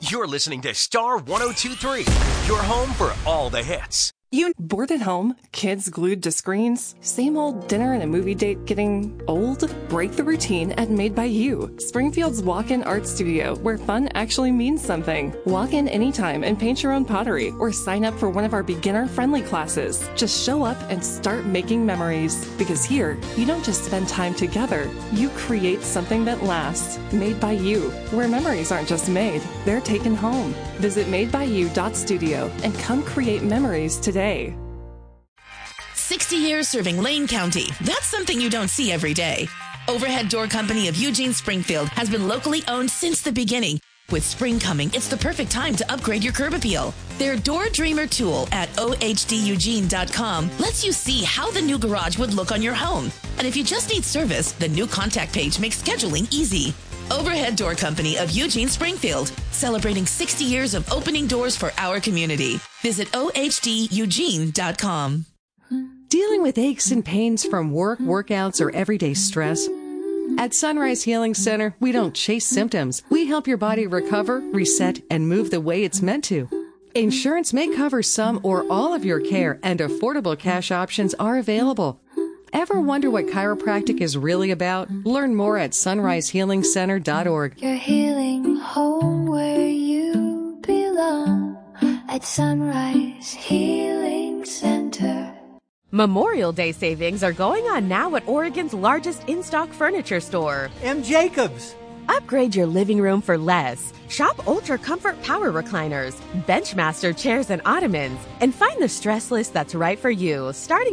You're listening to Star 102.3, your home for all the hits. You bored at home? Kids glued to screens? Same old dinner and a movie date getting old? Break the routine at Made by You, Springfield's walk-in art studio where fun actually means something. Walk in anytime and paint your own pottery or sign up for one of our beginner-friendly classes. Just show up and start making memories. Because here, you don't just spend time together, you create something that lasts. Made by You, where memories aren't just made, they're taken home. Visit madebyu.studio and come create memories today. 60 years serving Lane County. That's something you don't see every day. Overhead Door Company of Eugene Springfield has been locally owned since the beginning. With spring coming, it's the perfect time to upgrade your curb appeal. Their Door Dreamer tool at ohdeugene.com lets you see how the new garage would look on your home. And if you just need service, the new contact page makes scheduling easy. Overhead Door Company of Eugene Springfield, celebrating 60 years of opening doors for our community. Visit ohdeugene.com. Dealing with aches and pains from work, workouts, or everyday stress? At Sunrise Healing Center, we don't chase symptoms. We help your body recover, reset, and move the way it's meant to. Insurance may cover some or all of your care, and affordable cash options are available. Ever wonder what chiropractic is really about? Learn more at sunrisehealingcenter.org. You're healing home where you belong at Sunrise Healing Center. Memorial Day savings are going on now at Oregon's largest in-stock furniture store, M. Jacobs. Upgrade your living room for less. Shop Ultra Comfort Power Recliners, Benchmaster chairs and ottomans, and find the stress list that's right for you, starting